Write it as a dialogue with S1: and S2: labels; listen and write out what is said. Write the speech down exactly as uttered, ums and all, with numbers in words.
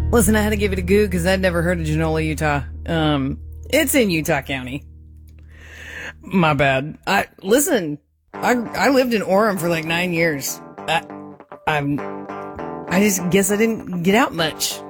S1: Listen, I had to give it a goo because I'd never heard of Genola, Utah. Um, it's in Utah County. My bad. I listen. I I lived in Orem for like nine years. I I'm I just guess I didn't get out much.